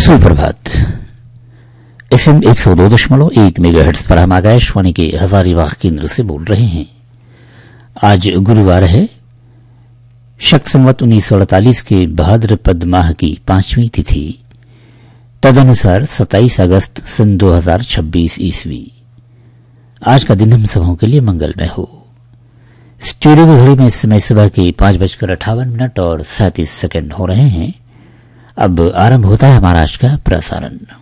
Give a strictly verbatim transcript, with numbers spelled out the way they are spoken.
सुप्रभात। एफएम एक सौ दो दशमलव एक मेगाहर्ट्ज पर हम आकाशवाणी के हजारीबाग केंद्र से बोल रहे हैं। आज गुरुवार है, शक संवत उन्नीस सौ अड़तालीस के भाद्रपद माह की पांचवीं तिथि, तदनुसार सत्ताईस अगस्त सन दो हजार छब्बीस ईस्वी। आज का दिन हम सबों के लिए मंगलमय हो। स्टूडियो की घड़ी में इस समय सुबह के पांच बजकर अट्ठावन मिनट और सैंतीस सेकंड हो रहे हैं। अब आरंभ होता है हमारा आज का प्रसारण।